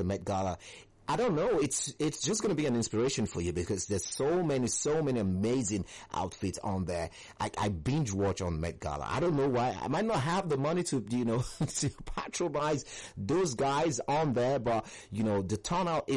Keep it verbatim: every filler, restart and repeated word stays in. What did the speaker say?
the Met Gala. I don't know. It's it's just going to be an inspiration for you because there's so many, so many amazing outfits on there. I, I binge watch on Met Gala. I don't know why. I might not have the money to, you know, to patronize those guys on there, but, you know, the turnout